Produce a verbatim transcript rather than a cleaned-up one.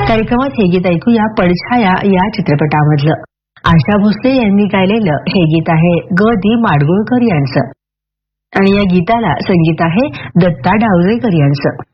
कार्यक्रमात हे गीत ऐकूया पडछाया या चित्रपटामधलं. आशा भोसले यांनी गायलेलं हे गीत आहे ग दी माडगुळकर यांचं आणि या गीताला संगीत आहे दत्ता डावळेकर यांचं.